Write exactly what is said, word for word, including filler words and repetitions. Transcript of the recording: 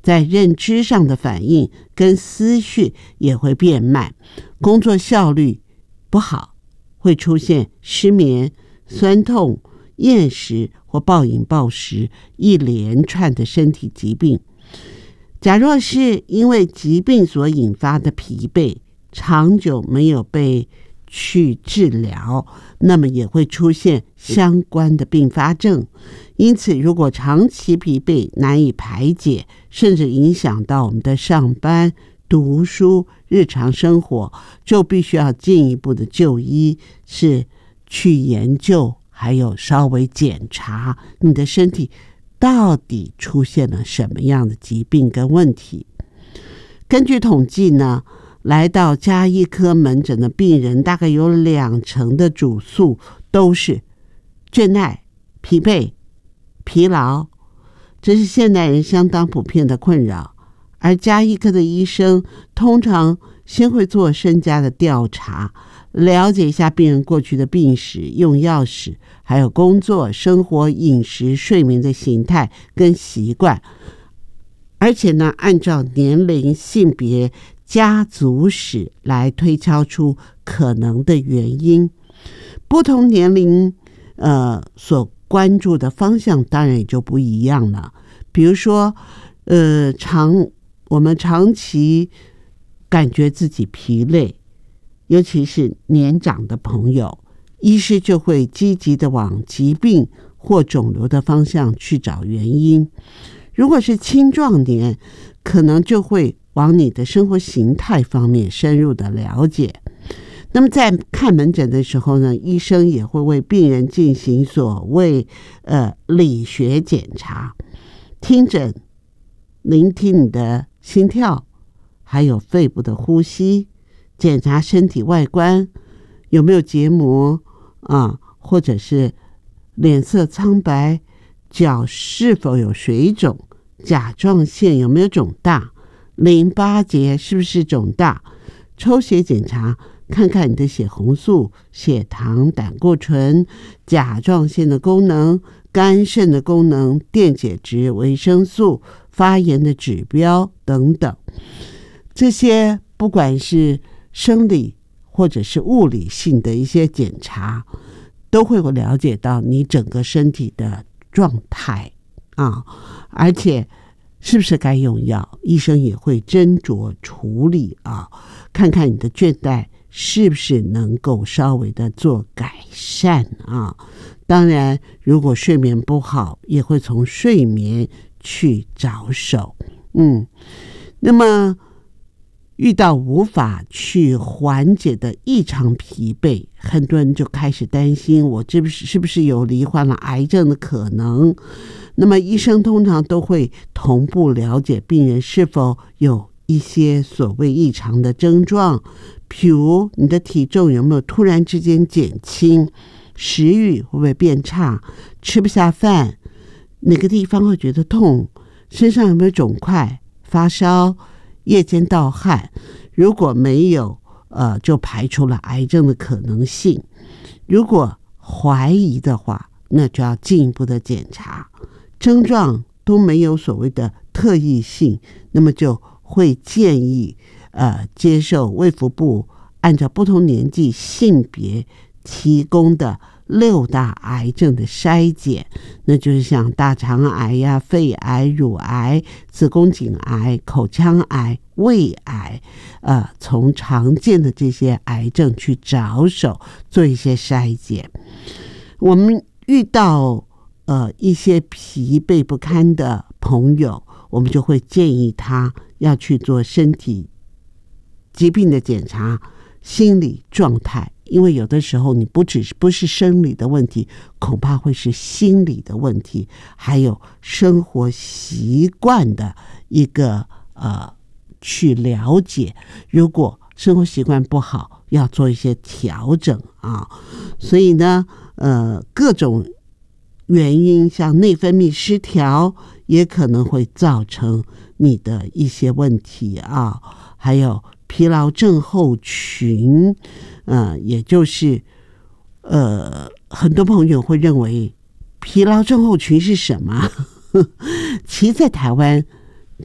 在认知上的反应跟思绪也会变慢，工作效率不好，会出现失眠、酸痛、厌食或暴饮暴食一连串的身体疾病。假若是因为疾病所引发的疲惫长久没有被去治疗，那么也会出现相关的并发症。因此如果长期疲惫难以排解，甚至影响到我们的上班、读书、日常生活，就必须要进一步的就医，是去研究还有稍微检查你的身体到底出现了什么样的疾病跟问题。根据统计呢，来到家医科门诊的病人大概有两成的主诉都是倦怠、疲惫、疲劳，这是现代人相当普遍的困扰。而家医科的医生通常先会做身家的调查，了解一下病人过去的病史、用药史，还有工作、生活、饮食、睡眠的形态跟习惯，而且呢，按照年龄、性别、家族史来推敲出可能的原因。不同年龄呃所关注的方向当然也就不一样了。比如说呃长我们长期感觉自己疲累，尤其是年长的朋友，医师就会积极的往疾病或肿瘤的方向去找原因。如果是青壮年，可能就会往你的生活形态方面深入的了解。那么在看门诊的时候呢，医生也会为病人进行所谓呃理学检查，听诊，聆听你的心跳，还有肺部的呼吸，检查身体外观有没有结膜啊，或者是脸色苍白，脚是否有水肿，甲状腺有没有肿大，淋巴结是不是肿大，抽血检查看看你的血红素、血糖、胆固醇、甲状腺的功能、肝肾的功能、电解质、维生素、发炎的指标等等。这些不管是生理或者是物理性的一些检查，都会了解到你整个身体的状态啊，而且是不是该用药，医生也会斟酌处理啊，看看你的倦怠是不是能够稍微的做改善啊。当然如果睡眠不好，也会从睡眠去着手。嗯，那么遇到无法去缓解的异常疲惫，很多人就开始担心，我是不是是不是有罹患了癌症的可能。那么医生通常都会同步了解病人是否有一些所谓异常的症状，譬如你的体重有没有突然之间减轻，食欲会不会变差，吃不下饭，哪个地方会觉得痛，身上有没有肿块，发烧，夜间盗汗。如果没有呃，就排除了癌症的可能性。如果怀疑的话，那就要进一步的检查。症状都没有所谓的特异性，那么就会建议呃接受卫福部按照不同年纪、性别提供的六大癌症的筛检，那就是像大肠癌呀、肺癌、乳癌、子宫颈癌、口腔癌、胃癌，呃，从常见的这些癌症去着手做一些筛检。我们遇到呃一些疲惫不堪的朋友，我们就会建议他要去做身体疾病的检查、心理状态，因为有的时候你不只是不是生理的问题，恐怕会是心理的问题，还有生活习惯的一个呃去了解。如果生活习惯不好，要做一些调整啊。所以呢，呃，各种原因，像内分泌失调，也可能会造成你的一些问题啊。还有疲劳症候群，呃，也就是呃，很多朋友会认为疲劳症候群是什么？其实在台湾